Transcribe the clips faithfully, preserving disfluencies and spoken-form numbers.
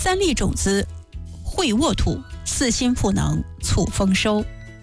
三粒种子会沃土，四新赋能促丰收。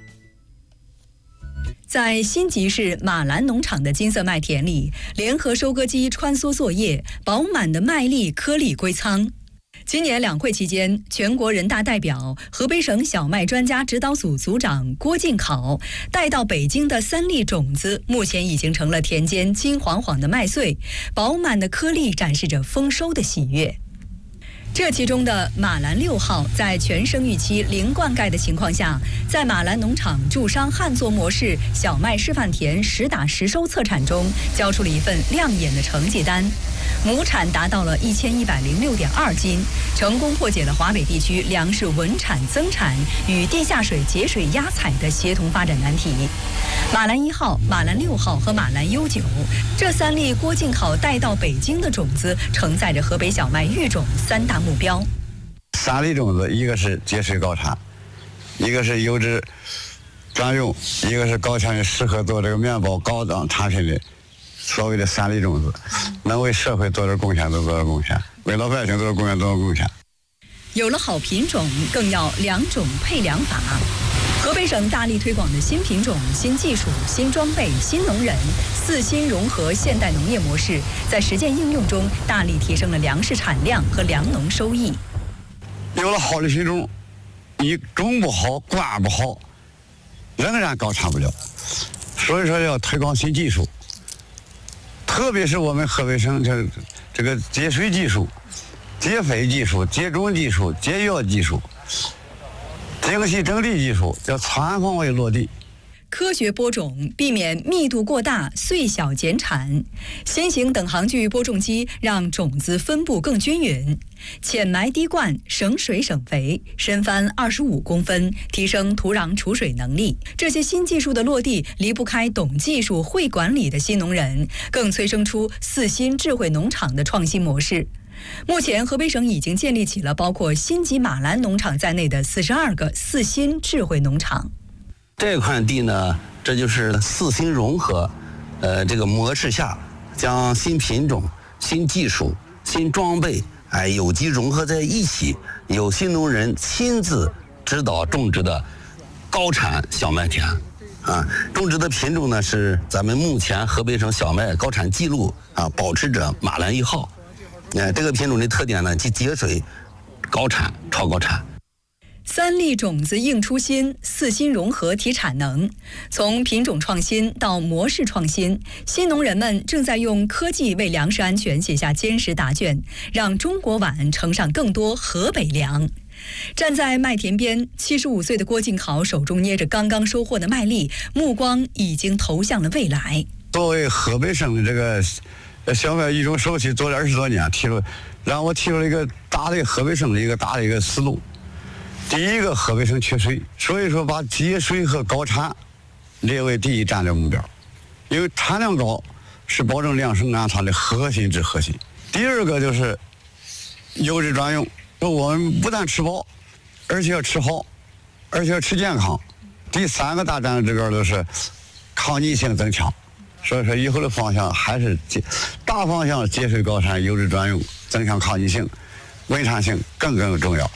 在新集市马兰农场的金色麦田里，联合收割机穿梭作业，饱满的麦粒颗粒归仓。今年两会期间，全国人大代表、河北省小麦专家指导组组长郭靖考带到北京的三粒种子，目前已经成了田间金黄黄的麦穗，饱满的颗粒展示着丰收的喜悦。这其中的马兰六号，在全生育期零灌溉的情况下，在马兰农场驻商旱作模式小麦示范田实打实收测产中，交出了一份亮眼的成绩单。亩产达到了一千一百零六点二斤，成功破解了华北地区粮食稳产增产与地下水节水压采的协同发展难题。马兰一号、马兰六号和马兰 U 九这三粒郭靖考带到北京的种子，承载着河北小麦育种三大目标。 三粒种子，一个是节水高产，一个是优质专用，一个是高产适合做这个面包高档产品的。所谓的三粒种子，能为社会做点贡献就做点贡献，为老百姓做点贡献做点贡献。 有了好品种，更要良种配良法。河北省大力推广的新品种、新技术、新装备、新农人四新融合现代农业模式，在实践应用中大力提升了粮食产量和粮农收益。 有了好的品种，你种不好、管不好，仍然高产不了。所以说要推广新技术。特别是我们河北省这这个节水技术、节肥技术、节种技术、节药技术、精细整地技术，要全方位落地。 科学播种，避免密度过大、穗小减产。新型等行距播种机让种子分布更均匀。浅埋低灌，省水省肥，深翻二十五公分，提升土壤储水能力。这些新技术的落地，离不开懂技术、会管理的新农人，更催生出四新智慧农场的创新模式。目前，河北省已经建立起了包括新集马兰农场在内的四十二个四新智慧农场。 这块地呢，这就是四新融合，呃，这个模式下，将新品种、新技术、新装备，哎，有机融合在一起，有新农人亲自指导种植的高产小麦田，啊，种植的品种呢是咱们目前河北省小麦高产记录啊保持者马兰一号，哎、呃，这个品种的特点呢，即节水、高产、超高产。 三粒种子应出新，四新融合提产能。从品种创新到模式创新，新农人们正在用科技为粮食安全写下坚实答卷，让中国碗盛上更多河北粮。站在麦田边，七十五岁的郭靖考手中捏着刚刚收获的麦粒，目光已经投向了未来。 作为河北省的这个小麦育种首席，做了二十多年，提出让我提出了一个大的河北省的一个大的一个思路。第一个，河北省缺水，所以说把节水和高产列为第一战略目标，因为产量高是保证粮食安全的核心之核心。第二个就是优质专用，我们不但吃饱，而且要吃好，而且要吃健康。第三个大战略指标就是抗逆性增强，所以说以后的方向还是大方向节水高产、优质专用，增强抗逆性，稳产性更更重要。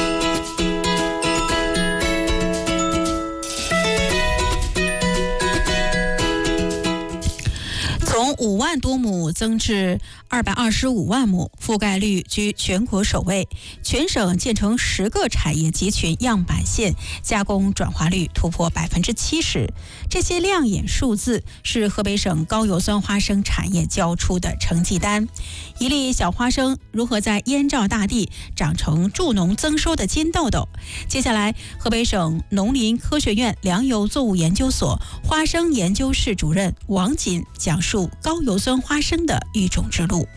从五万多亩增至二百二十五万亩，覆盖率居全国首位。全省建成十个产业集群样板线，加工转化率突破百分之七十。这些亮眼数字是河北省高油酸花生产业交出的成绩单。一粒小花生如何在燕赵大地长成助农增收的金豆豆？接下来，河北省农林科学院粮油作物研究所花生研究室主任王锦讲述高油酸花生的育种之路。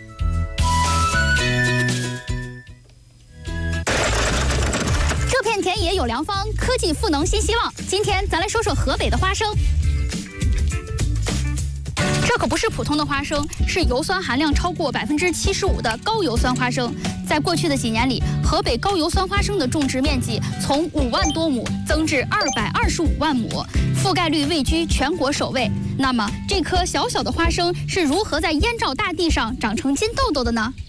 这片田野有良方，科技赋能新希望。今天咱来说说河北的花生。这可不是普通的花生，是油酸含量超过百分之七十五的高油酸花生。在过去的几年里，河北高油酸花生的种植面积从五万多亩增至二百二十五万亩，覆盖率位居全国首位。那么，这颗小小的花生是如何在燕赵大地上长成金豆豆的呢？